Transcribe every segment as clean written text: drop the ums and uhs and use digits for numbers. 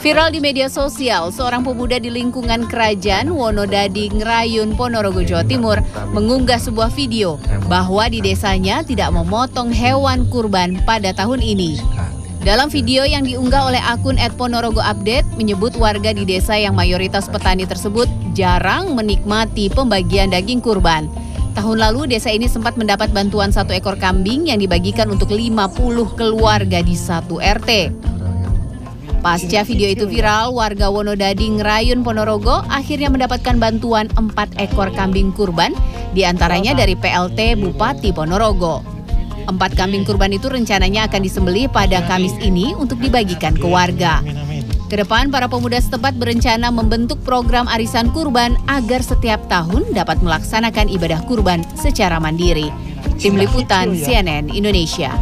Viral di media sosial, seorang pemuda di lingkungan kerajaan Wonodadi, Ngrayun, Ponorogo, Jawa Timur mengunggah sebuah video bahwa di desanya tidak memotong hewan kurban pada tahun ini. Dalam video yang diunggah oleh akun @ponorogoupdate menyebut warga di desa yang mayoritas petani tersebut jarang menikmati pembagian daging kurban. Tahun lalu desa ini sempat mendapat bantuan 1 ekor kambing yang dibagikan untuk 50 keluarga di satu RT. Pasca video itu viral, warga Wonodadi, Ngrayun, Ponorogo akhirnya mendapatkan bantuan 4 ekor kambing kurban, diantaranya dari PLT Bupati Ponorogo. 4 kambing kurban itu rencananya akan disembelih pada Kamis ini untuk dibagikan ke warga. Kedepan, para pemuda setempat berencana membentuk program arisan kurban agar setiap tahun dapat melaksanakan ibadah kurban secara mandiri. Tim Liputan CNN Indonesia.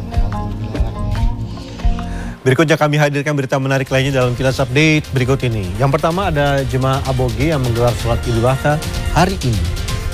Berikutnya kami hadirkan berita menarik lainnya dalam Kilas Update berikut ini. Yang pertama ada jemaah Aboge yang menggelar sholat Idul Adha hari ini.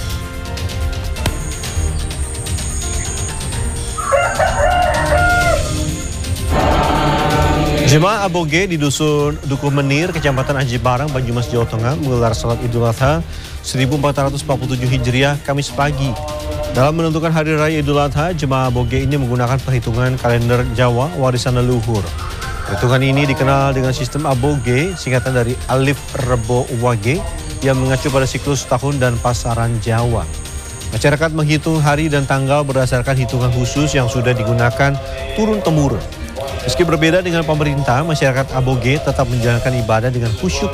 Jemaah Aboge di Dusun Dukuh Menir, Kecamatan Aji Barang, Banyumas, Jawa Tengah menggelar sholat Idul Adha 1447 Hijriah Kamis pagi. Dalam menentukan hari raya Idul Adha, jemaah Aboge ini menggunakan perhitungan kalender Jawa warisan leluhur. Perhitungan ini dikenal dengan sistem Aboge, singkatan dari Alif Rebo Wage, yang mengacu pada siklus tahun dan pasaran Jawa. Masyarakat menghitung hari dan tanggal berdasarkan hitungan khusus yang sudah digunakan turun-temurun. Meski berbeda dengan pemerintah, masyarakat Aboge tetap menjalankan ibadah dengan khusyuk